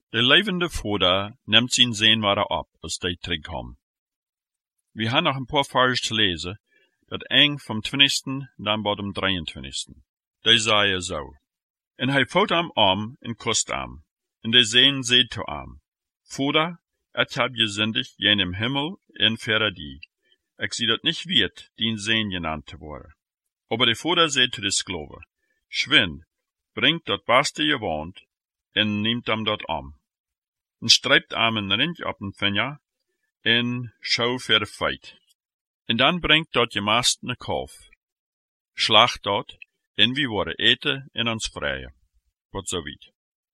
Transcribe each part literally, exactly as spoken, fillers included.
De levende Vader nimmt zijn zeenwaarde op als die terugkomt. We gaan nog een paar vers te lezen, dat eng vom twintigsten dan bij dem drieëntwintigsten. Die zei zo. En hij voot am om en kust am. En de zeen zeed to am. Vader, et hab gesindig jen im Himmel en verre die. Ik zie dat niet wird, dien zeen genannt te worden. Aber de Vader zeed to de skloven. Schwind, bringt dat baste je woont, en neemt am dat om. En strijpt am een rint op een vinger, en schau ver de feit. En dan brengt dat je maast ne kalf. Slacht dat, en we worden eten en ons vrije. Wat zo weet.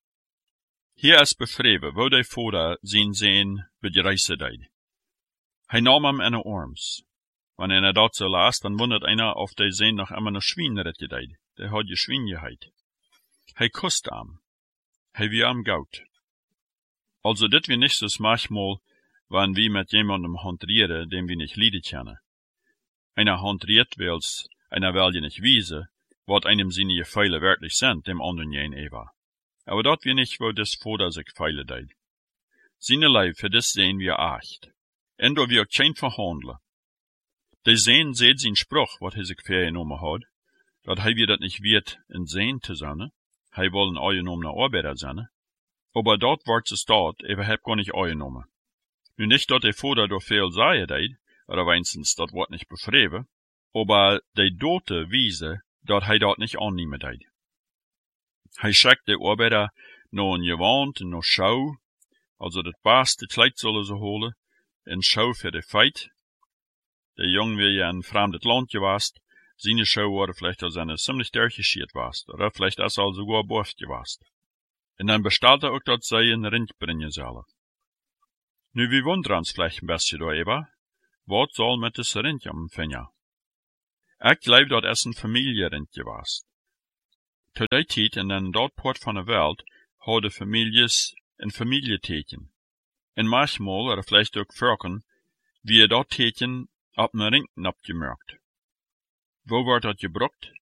Hier is beschreven, wo de Vader zijn zeen bedreissen deed. Hij nam hem in de arms. Wanneer hij dat zo las, dan wundert einer, of de zeen nog immer een schwien redde deed. De had je schwien gehad. Hij kust hem. Hij wie am goud. Also dit wie nicht so manchmal, wann wir mit jemandem hantieren, dem wir nicht lieden kennen. Einer hantiert, weil's einer will je nicht wiesen, wat einem seine Gefeile wirklich sind, dem anderen jen Eva. Aber dat wir nicht, wo des Vater sich feile deed. Seine Leib für des sehen wir acht. En do wir auch kein verhandeln. De sehen seht sein Spruch, wat hij sich vergenommen hat, dat hij wir dat nicht wird in sehen zu sein, hij wollen eugenommen Arbeiter sein, aber dort wordt ze staat, even heb gar nicht eugenommen. Nu nicht, dat de Vater door veel zei deed, oder wenigstens dat wordt nicht beschreven, aber de dote wiese, dat hij dat nicht annehmen deed. Hij schickt de Arbeiter noch een gewand en noch schau, also dat beste Kleid zullen ze holen, en schau für de feit. De jong wie je in fremdet land gewast, seine schau worden vielleicht als eine ziemlich durchgeschiert wast, oder vielleicht als al sogar borft gewast. En dan bestaat er ook dat zij een rind brengen zullen. Nu, wie wunderen ons vielleicht een beetje door even, wat zal met de rind am vinger? Ik geloof dat es een familierind gewast. Tot die tijd en in dat poort van de wereld hadden families een familieteken. En manchmal, oder vielleicht ook völken, wie dat teken op een ring abgemerkt. Wo wordt dat gebruikt?